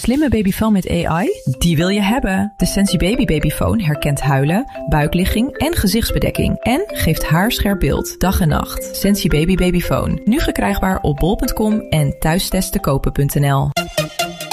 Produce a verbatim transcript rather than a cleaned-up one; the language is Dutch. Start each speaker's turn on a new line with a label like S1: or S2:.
S1: slimme babyfoon met A I? Die wil je hebben. De Sensi Baby Babyfoon herkent huilen, buikligging en gezichtsbedekking. En geeft haarscherp beeld, dag en nacht. Sensi Baby Babyfoon. Nu verkrijgbaar op bol punt com en thuistesten kopen punt n l.